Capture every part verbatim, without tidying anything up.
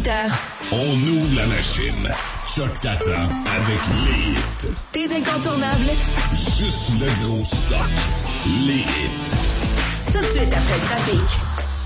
heures. On ouvre la machine. Choc t'attend avec les hits. Tes incontournables. Juste le gros stock. Les hits. Tout de suite après le trafic.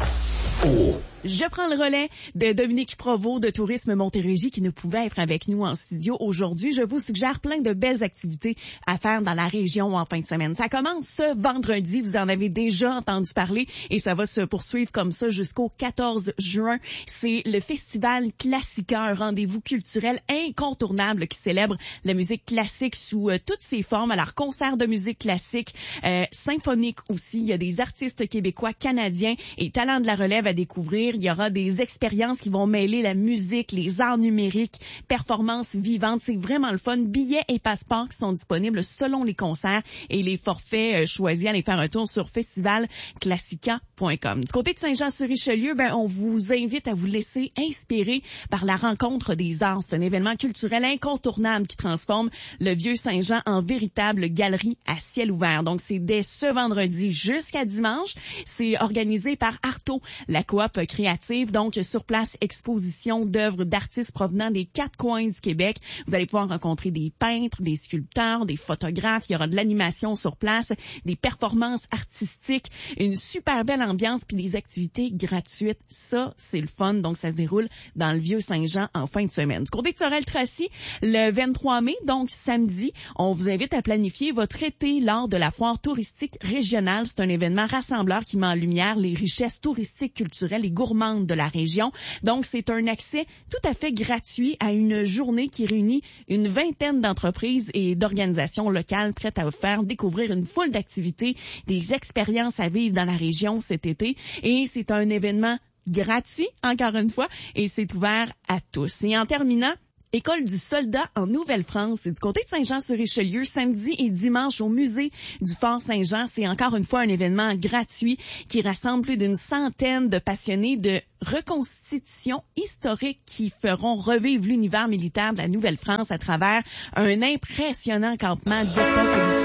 Oh! Je prends le relais de Dominique Provost de Tourisme Montérégie qui ne pouvait être avec nous en studio aujourd'hui. Je vous suggère plein de belles activités à faire dans la région en fin de semaine. Ça commence ce vendredi, vous en avez déjà entendu parler et ça va se poursuivre comme ça jusqu'au quatorze juin. C'est le Festival Classica, un rendez-vous culturel incontournable qui célèbre la musique classique sous euh, toutes ses formes. Alors, concert de musique classique, euh, symphonique aussi. Il y a des artistes québécois, canadiens et talents de la relève à découvrir. Il y aura des expériences qui vont mêler la musique, les arts numériques, performances vivantes. C'est vraiment le fun. Billets et passeports qui sont disponibles selon les concerts et les forfaits choisis. Allez faire un tour sur festival classica point com. Du côté de Saint-Jean-sur-Richelieu, ben, on vous invite à vous laisser inspirer par la rencontre des arts. C'est un événement culturel incontournable qui transforme le vieux Saint-Jean en véritable galerie à ciel ouvert. Donc, c'est dès ce vendredi jusqu'à dimanche. C'est organisé par Arto, la coop créative. Donc, sur place, exposition d'œuvres d'artistes provenant des quatre coins du Québec. Vous allez pouvoir rencontrer des peintres, des sculpteurs, des photographes. Il y aura de l'animation sur place, des performances artistiques, une super belle ambiance puis des activités gratuites. Ça, c'est le fun. Donc, ça se déroule dans le Vieux-Saint-Jean en fin de semaine. Du côté de Sorel-Tracy, le vingt-trois mai, donc samedi, on vous invite à planifier votre été lors de la foire touristique régionale. C'est un événement rassembleur qui met en lumière les richesses touristiques, culturelles et gourmandes de la région. Donc, c'est un accès tout à fait gratuit à une journée qui réunit une vingtaine d'entreprises et d'organisations locales prêtes à vous faire découvrir une foule d'activités, des expériences à vivre dans la région cet été. Et c'est un événement gratuit, encore une fois, et c'est ouvert à tous. Et en terminant, École du soldat en Nouvelle-France. C'est du côté de Saint-Jean-sur-Richelieu, samedi et dimanche au musée du Fort Saint-Jean. C'est encore une fois un événement gratuit qui rassemble plus d'une centaine de passionnés de reconstitution historique qui feront revivre l'univers militaire de la Nouvelle-France à travers un impressionnant campement d'époque